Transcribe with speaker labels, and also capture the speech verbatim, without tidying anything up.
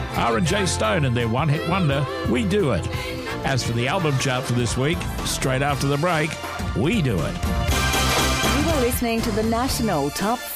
Speaker 1: R and J Stone and their one-hit wonder, We Do It. As for the album chart for this week, straight after the break, We Do It.
Speaker 2: You are listening to the National Top